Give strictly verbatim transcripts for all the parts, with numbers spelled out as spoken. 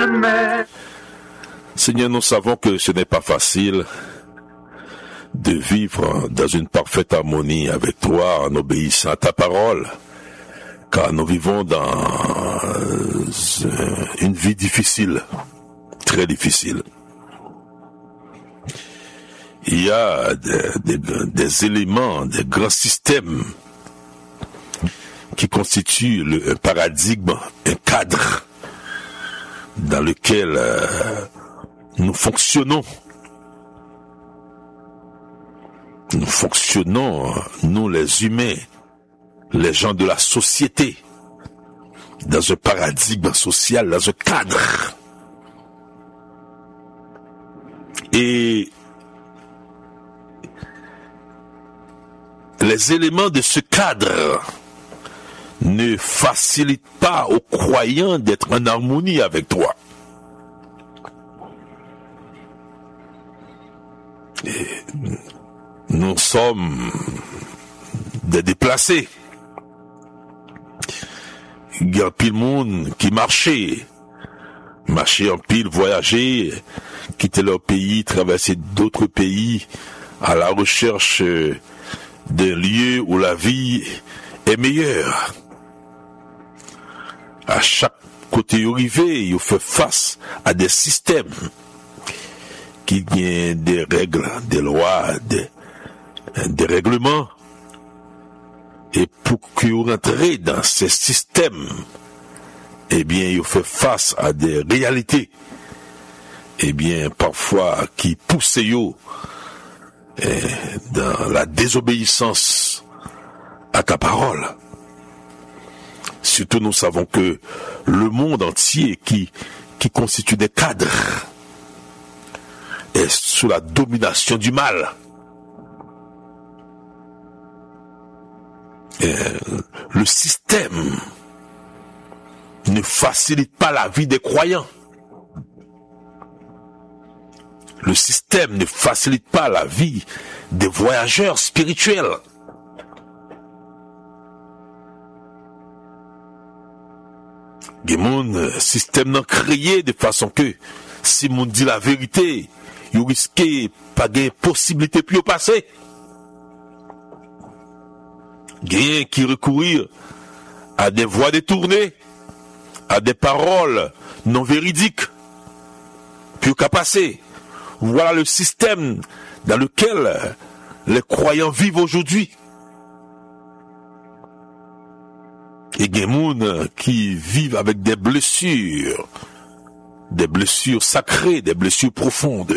Seigneur, nous savons que ce n'est pas facile de vivre dans une parfaite harmonie avec toi en obéissant à ta parole, car nous vivons dans une vie difficile, très difficile. Il y a des, des, des éléments, des grands systèmes qui constituent le, un paradigme, un cadre dans lequel euh, nous fonctionnons. Nous fonctionnons, nous les humains, les gens de la société, dans un paradigme social, dans un cadre. Et les éléments de ce cadre ne facilitent pas aux croyants d'être en harmonie avec toi. Et nous sommes des déplacés. Il y a pile monde qui marchait, marchait en pile, voyager, quitter leur pays, traverser d'autres pays à la recherche d'un lieu où la vie est meilleure. À chaque côté arrivé, il fait face à des systèmes qui ont des règles, des lois, des, des règlements. Et pour que vous rentrez dans ces systèmes, eh bien, il fait face à des réalités, eh bien, parfois, qui poussent vous eh, dans la désobéissance à ta parole. Surtout, nous savons que le monde entier qui, qui constitue des cadres est sous la domination du mal. Et le système ne facilite pas la vie des croyants. Le système ne facilite pas la vie des voyageurs spirituels. Le système n'a créé de façon que si on dit la vérité, il risque pas de possibilité pour passer. Rien qui recourir à des voies détournées, à des paroles non véridiques, puis qu'à passer. Voilà le système dans lequel les croyants vivent aujourd'hui. Et des gens qui vivent avec des blessures, des blessures sacrées, des blessures profondes.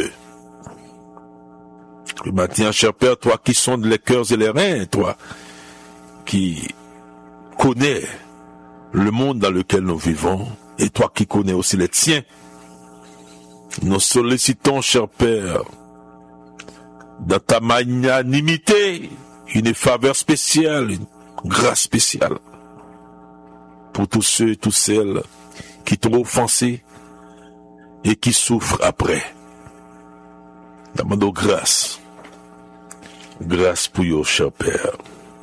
Le matin, cher Père, toi qui sondes les cœurs et les reins, toi qui connais le monde dans lequel nous vivons, et toi qui connais aussi les tiens, nous sollicitons, cher Père, dans ta magnanimité, une faveur spéciale, une grâce spéciale, pour tous ceux et toutes celles qui t'ont offensé et qui souffrent après. Demandons grâce. Grâce pour vous, cher Père.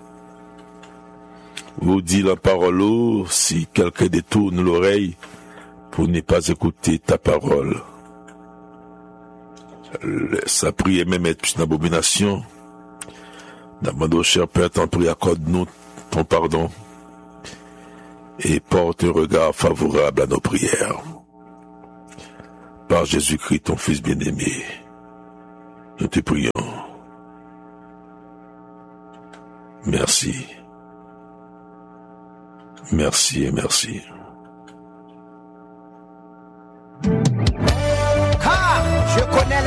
Vous dit la parole, si quelqu'un détourne l'oreille pour ne pas écouter ta parole, sa prière même est une abomination. Demandons, cher Père, t'en prie, accorde-nous ton pardon et porte un regard favorable à nos prières. Par Jésus-Christ, ton Fils bien-aimé, nous te prions. Merci. Merci et merci. Ah, je connais